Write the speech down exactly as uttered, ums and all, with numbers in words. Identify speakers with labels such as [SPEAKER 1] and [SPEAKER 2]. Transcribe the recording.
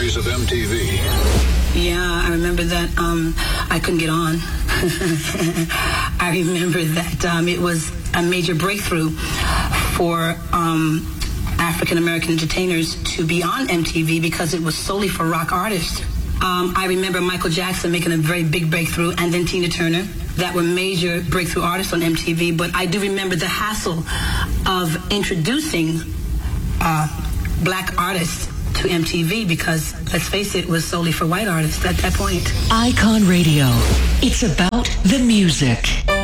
[SPEAKER 1] memories of M T V.
[SPEAKER 2] Yeah, I remember that um, I couldn't get on. I remember that um, it was a major breakthrough for um, African-American entertainers to be on M T V because it was solely for rock artists. Um, I remember Michael Jackson making a very big breakthrough, and then Tina Turner, that were major breakthrough artists on M T V. But I do remember the hassle of introducing uh, black artists to M T V because, let's face it, it was solely for white artists at that point.
[SPEAKER 3] Icon Radio. It's about the music.